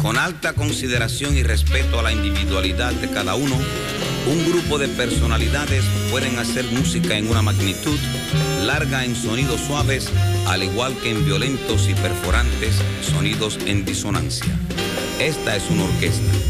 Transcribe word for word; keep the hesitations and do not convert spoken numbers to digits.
Con alta consideración y respeto a la individualidad de cada uno, un grupo de personalidades pueden hacer música en una magnitud larga en sonidos suaves, al igual que en violentos y perforantes sonidos en disonancia. Esta es una orquesta.